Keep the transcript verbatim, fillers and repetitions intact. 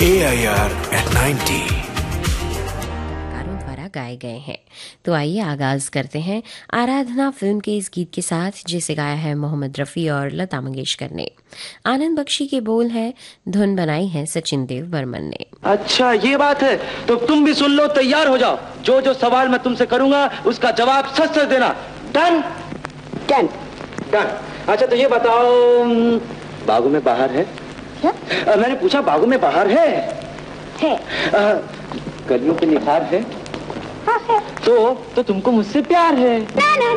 A I R eight ninety कलाकारों द्वारा गाए गए हैं। तो आइए आगाज करते हैं आराधना फिल्म के इस गीत के साथ, जिसे गाया है मोहम्मद रफ़ी और लता मंगेशकर ने। आनंद बख्शी के बोल है, धुन बनाई है सचिन देव बर्मन ने। अच्छा ये बात है, तो तुम भी सुन लो, तैयार हो जाओ। जो जो सवाल मैं तुमसे करूंगा उसका जवाब सच सच देना। डन? डन। डन। अच्छा तो ये बताओ, बागों में बाहर है? क्या? आ, मैंने पूछा बागों में बाहर है? है। आ, कलियों पे निखार है? हाँ है। तो तो तुमको मुझसे प्यार है? ना ना